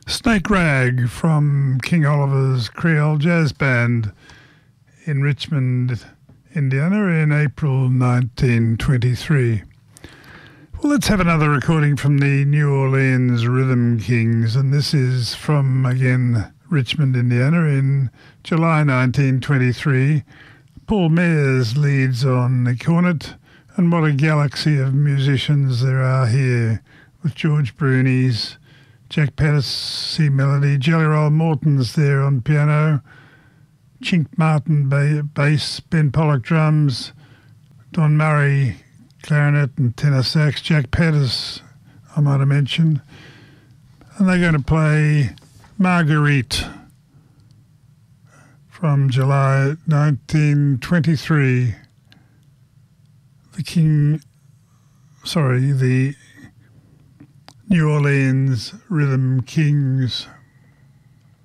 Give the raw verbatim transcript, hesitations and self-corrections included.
Snake Rag from King Oliver's Creole Jazz Band in Richmond, Indiana in April nineteen twenty-three. Well, let's have another recording from the New Orleans Rhythm Kings, and this is from, again, Richmond, Indiana in July nineteen twenty-three. Paul Mears leads on the cornet, and what a galaxy of musicians there are here, with George Brunies, Jack Pettis, C Melody, Jelly Roll Morton's there on piano, Chink Martin ba- bass, Ben Pollock drums, Don Murray clarinet and tenor sax, Jack Pettis I might have mentioned, and they're going to play Marguerite from July nineteen twenty-three. The King, sorry, the New Orleans Rhythm Kings.